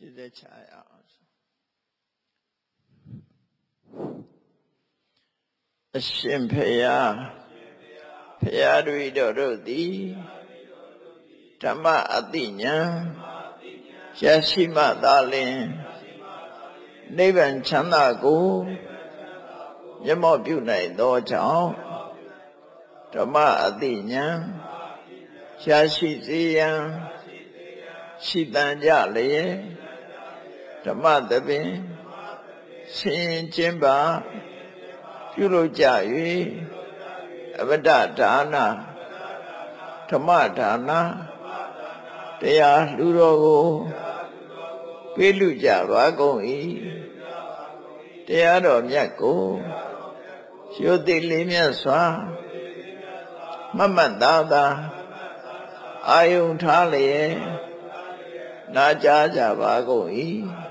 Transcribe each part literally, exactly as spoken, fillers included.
ရှိတဲ့ချာရအောင်အရှင်ဖရာဖရာတို့တို့သည်ဓမ္မအတိညာရရှိမှသာလျှင်နိဗ္ဗာန်ချမ်းသာကိုမျက်မှောက်ပြုနိုင်သောကြောင့်ဓမ္မအတိညာရရှိစေရန်ရှိတန်ကြလျက်ဓမ္မသဘင်ဆင်ကျင်းပါပြုလို့ကြ၍အဝတ္တဒါနဓမ္မဒါနတရားလူတော်ကိုပေးလူကြပါကုန်၏တရားတော်မြတ်ကိုရိုသေလေးမြတ်စွာမမတ်သာသာအာယုံထားလျက်နာကြားကြပါကုန်၏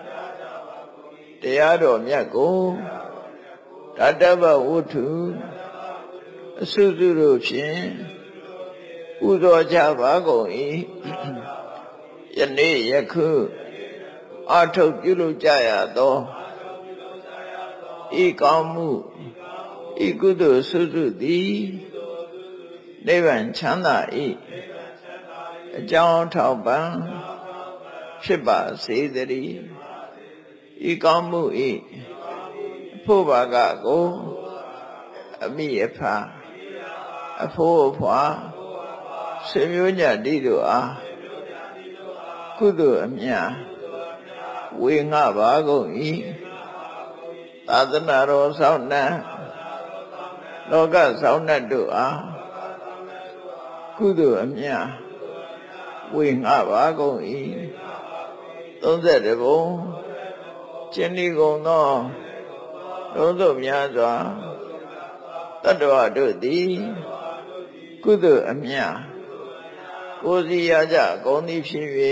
တရားတော်မြတ်ကိုတတ္တဗဝုထုအစုစုတို့ဖြင့်ပူဇော်ကြပါကုန်၏ယနေ့ယခုအထုတ်ပြုလုပ်ကြရသောဤကောင်းမှုဤကုသိုလ်စုစုသည်နိဗ္ဗာန်ချမ်းသာ၏အကြောင်းထောက်ပံ့ဖြစ်ပါစေတည်းဤကောင်းမှု၏အဖို့ဘာကကိုအမိအဖအဖို့အဖွာဆွေမျိုးညတိတို့အားကုသိုလ်အမြတ်ဝေငှပါကုန်၏သာသနာတော်ဆောင်နှံလောကဆောင်နှံတို့အားကုသိုလ်အမြတ်ဝေငှပါကုန်၏သုံးဆယ်တဘုံကျင့်ဤကုန်သောလုံးစုံများစွာတတ္တဝါတို့သည်ကုသိုလ်အမြတ်ကိုယ်စီရကြကုန်သည်ဖြစ်၍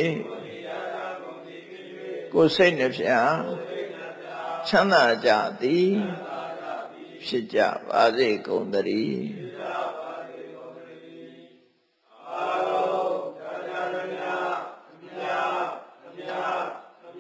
ကိုယ်စိတ်နှဖျားချမ်းသာကြသည်ဖြစ်ကြပါစေကုန်သတည်း